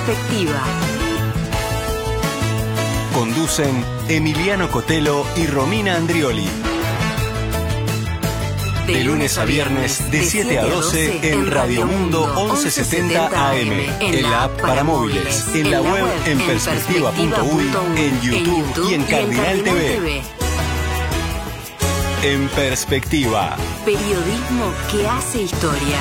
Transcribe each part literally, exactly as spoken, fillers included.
Perspectiva. Conducen Emiliano Cotelo y Romina Andrioli. De lunes a viernes, de siete a doce, en Radio Mundo once setenta A M, en la app para móviles, en la web en perspectiva punto uy, en YouTube y en Cardinal T V. En Perspectiva. Periodismo que hace historia.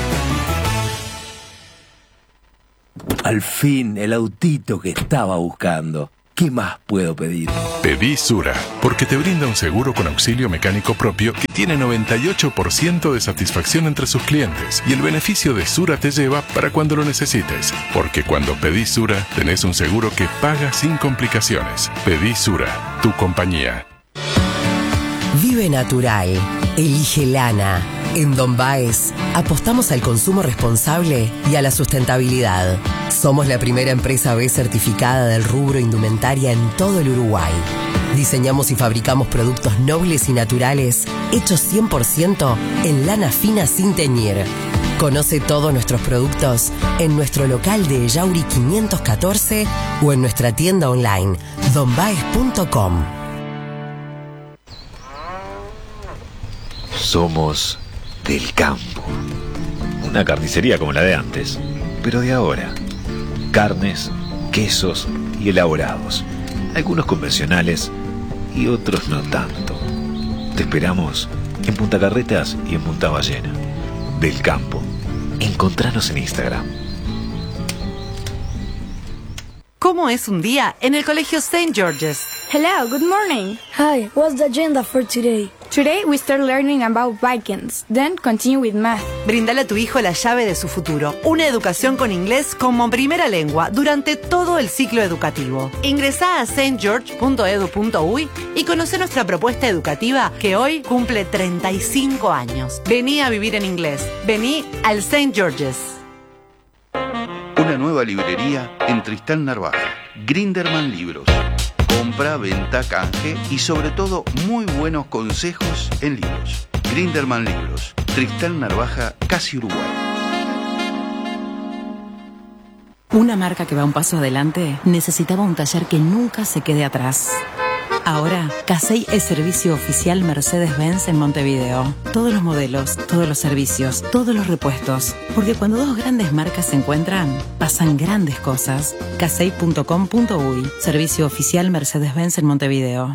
Al fin, el autito que estaba buscando. ¿Qué más puedo pedir? Pedí Sura, porque te brinda un seguro con auxilio mecánico propio que tiene noventa y ocho por ciento de satisfacción entre sus clientes. Y el beneficio de Sura te lleva para cuando lo necesites. Porque cuando pedís Sura, tenés un seguro que paga sin complicaciones. Pedí Sura, tu compañía. Vive natural. Elige lana. En Don Baez apostamos al consumo responsable y a la sustentabilidad. Somos la primera empresa B certificada del rubro indumentaria en todo el Uruguay. Diseñamos y fabricamos productos nobles y naturales hechos cien por ciento en lana fina sin teñir. Conoce todos nuestros productos en nuestro local de Yauri quinientos catorce o en nuestra tienda online don baez punto com. Somos del campo. Una carnicería como la de antes, pero de ahora. Carnes, quesos y elaborados. Algunos convencionales y otros no tanto. Te esperamos en Punta Carretas y en Punta Ballena. Del campo. Encontranos en Instagram. ¿Cómo es un día en el Colegio Saint George's? Hello, good morning. Hi, what's the agenda for today? Today we start learning about Vikings, then continue with math. Brindale a tu hijo la llave de su futuro, una educación con inglés como primera lengua durante todo el ciclo educativo. Ingresá a saint george punto edu punto uy y conoce nuestra propuesta educativa que hoy cumple treinta y cinco años. Vení a vivir en inglés. Vení al Saint George's. Una nueva librería en Tristán Narvaja. Grinderman Libros. Compra, venta, canje y sobre todo muy buenos consejos en libros. Grinderman Libros. Tristán Narvaja, casi Uruguay. Una marca que va un paso adelante necesitaba un taller que nunca se quede atrás. Ahora, Casey es servicio oficial Mercedes-Benz en Montevideo. Todos los modelos, todos los servicios, todos los repuestos. Porque cuando dos grandes marcas se encuentran, pasan grandes cosas. casey punto com punto uy. Servicio oficial Mercedes-Benz en Montevideo.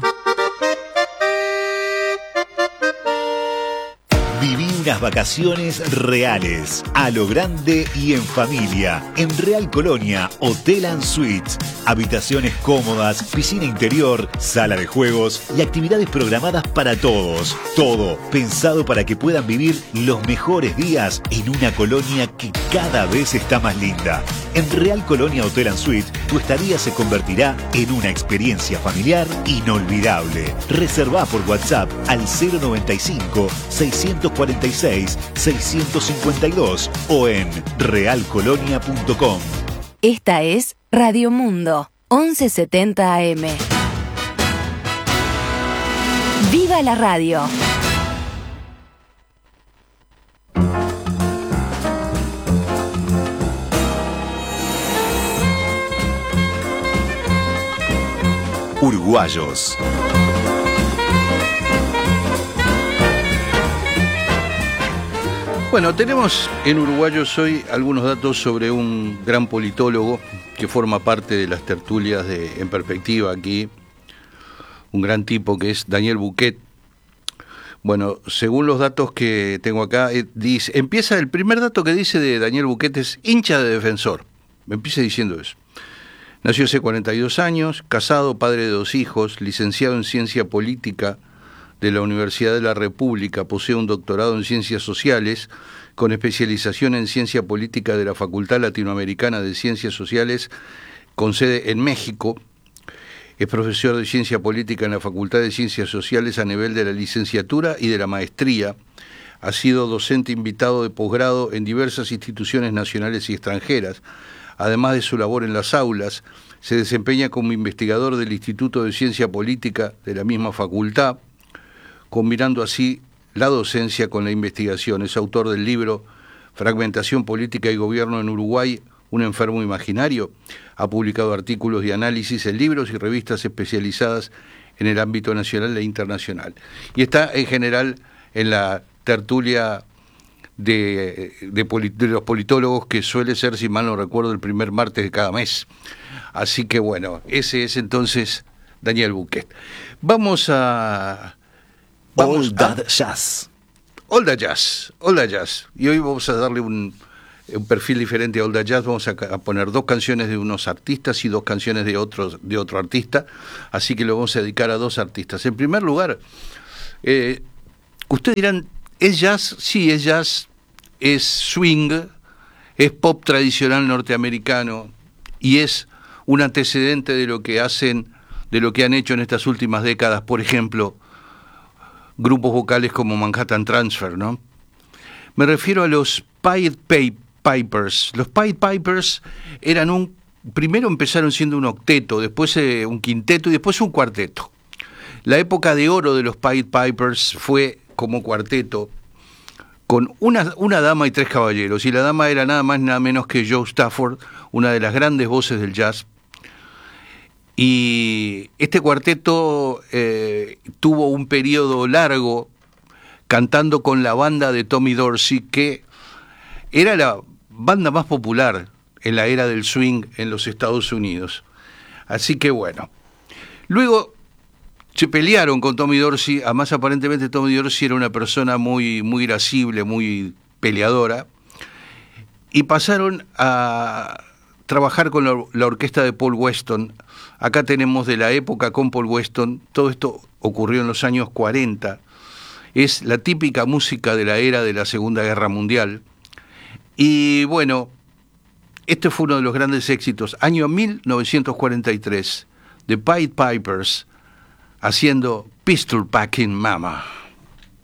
Viví unas vacaciones reales, a lo grande y en familia, en Real Colonia, Hotel and Suites. Habitaciones cómodas, piscina interior, sala de juegos y actividades programadas para todos. Todo pensado para que puedan vivir los mejores días en una colonia que cada vez está más linda. En Real Colonia Hotel and Suites, tu estadía se convertirá en una experiencia familiar inolvidable. Reservá por WhatsApp al cero noventa y cinco, seiscientos cuarenta y seis, seiscientos cincuenta y dos o en real colonia punto com. Esta es Radio Mundo once setenta A M. ¡Viva la radio! Uruguayos. Bueno, tenemos en Uruguayos hoy algunos datos sobre un gran politólogo que forma parte de las tertulias de En Perspectiva aquí, un gran tipo que es Daniel Buquet. Bueno, según los datos que tengo acá, eh, dice, empieza el primer dato que dice de Daniel Buquet es hincha de Defensor. Me empieza diciendo eso. Nació hace cuarenta y dos años, casado, padre de dos hijos, licenciado en Ciencia Política de la Universidad de la República, posee un doctorado en Ciencias Sociales, con especialización en Ciencia Política de la Facultad Latinoamericana de Ciencias Sociales, con sede en México. Es profesor de Ciencia Política en la Facultad de Ciencias Sociales a nivel de la licenciatura y de la maestría. Ha sido docente invitado de posgrado en diversas instituciones nacionales y extranjeras. Además de su labor en las aulas, se desempeña como investigador del Instituto de Ciencia Política de la misma facultad, combinando así la docencia con la investigación. Es autor del libro Fragmentación Política y Gobierno en Uruguay, un enfermo imaginario. Ha publicado artículos de análisis en libros y revistas especializadas en el ámbito nacional e internacional. Y está en general en la tertulia de, de, de los politólogos, que suele ser, si mal no recuerdo, el primer martes de cada mes. Así que bueno, ese es entonces Daniel Bouquet. Vamos a... Vamos All That Jazz. All That Jazz, All That Jazz. Y hoy vamos a darle un, un perfil diferente a All That Jazz. Vamos a, a poner dos canciones de unos artistas y dos canciones de, otros, de otro artista. Así que lo vamos a dedicar a dos artistas. En primer lugar, eh, ustedes dirán, ¿es jazz? Sí, es jazz, es swing, es pop tradicional norteamericano y es un antecedente de lo que hacen, de lo que han hecho en estas últimas décadas, por ejemplo, grupos vocales como Manhattan Transfer, ¿no? Me refiero a los Pied Pipers. Los Pied Pipers eran un, primero empezaron siendo un octeto, después eh, un quinteto y después un cuarteto. La época de oro de los Pied Pipers fue como cuarteto, con una, una dama y tres caballeros, y la dama era nada más nada menos que Joe Stafford, una de las grandes voces del jazz. Y este cuarteto eh, tuvo un periodo largo cantando con la banda de Tommy Dorsey, que era la banda más popular en la era del swing en los Estados Unidos. Así que bueno, luego se pelearon con Tommy Dorsey. Además, aparentemente Tommy Dorsey era una persona muy, muy irascible, muy peleadora, y pasaron a trabajar con la, la orquesta de Paul Weston. Acá tenemos de la época con Paul Weston. Todo esto ocurrió en los años cuarenta. Es la típica música de la era de la Segunda Guerra Mundial. Y bueno, este fue uno de los grandes éxitos. Año mil novecientos cuarenta y tres, The Pied Pipers haciendo Pistol Packing Mama.